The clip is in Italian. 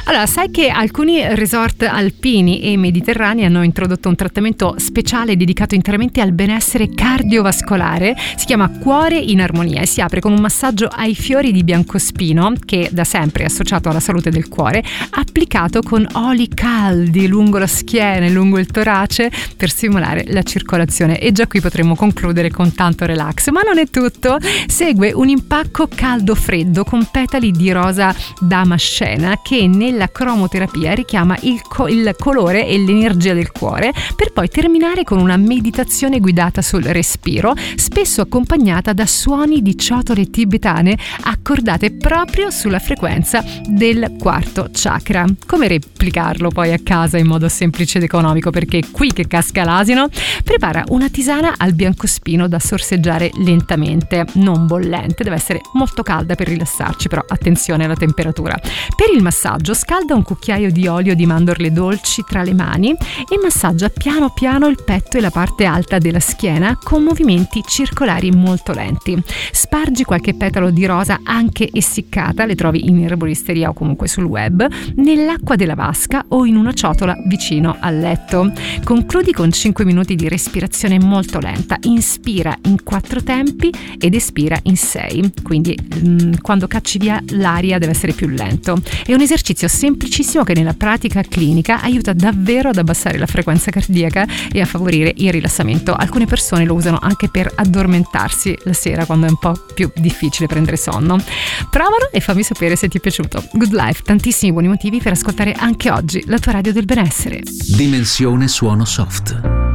Allora, sai che alcuni resort alpini e mediterranei hanno introdotto un trattamento speciale dedicato interamente al benessere cardiovascolare? Si chiama Cuore in Armonia e si apre con un massaggio ai fiori di biancospino, che da sempre è associato alla salute del cuore, applicato con oli caldi lungo la schiena e lungo il torace per stimolare la circolazione. E già qui potremmo concludere con tanto relax. Ma non è tutto. Segue un impacco caldo-freddo con petali di rosa damascena che nella cromoterapia richiama il colore e l'energia del cuore, per poi terminare con una meditazione guidata sul respiro, spesso accompagnata da suoni di ciotole tibetane accordate proprio sulla frequenza del quarto chakra. Come replicarlo poi a casa in modo semplice ed economico? Perché qui che casca l'asino. Prepara una tisana al biancospino da sorseggiare lentamente, non bollente, deve essere molto calda per rilassarci, però attenzione alla temperatura. Per il massaggio scalda un cucchiaio di olio di mandorle dolci tra le mani e massaggia piano piano il petto e la parte alta della schiena con movimenti circolari molto lenti. Spargi qualche petalo di rosa anche essiccata, le trovi in erboristeria o comunque sul web, nell'acqua della vasca o in una ciotola vicino al letto. Concludi con 5 minuti di respirazione molto lenta. Inspira in 4 tempi ed espira in 6, quindi quando cacci via l'aria deve essere più lento. È un esercizio semplicissimo che nella pratica clinica aiuta davvero ad abbassare la frequenza cardiaca e a favorire il rilassamento. Alcune persone lo usano anche per addormentarsi la sera quando è un po' più difficile prendere sonno. Provalo e fammi sapere se ti è piaciuto. Good Life, tantissimi buoni motivi per ascoltare anche oggi la tua radio del benessere. Dimensione suono soft.